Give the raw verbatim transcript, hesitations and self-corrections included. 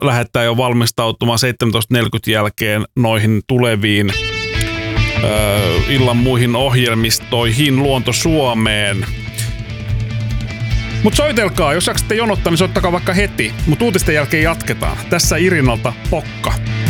lähettää jo valmistautumaan seitsemäntoista neljäkymmentä jälkeen noihin tuleviin öö, illan muihin ohjelmistoihin Luonto Suomeen. Mut soitelkaa, jos jaksatte jonottaa, niin soittakaa vaikka heti. Mut uutisten jälkeen jatketaan. Tässä Irinalta Pokka.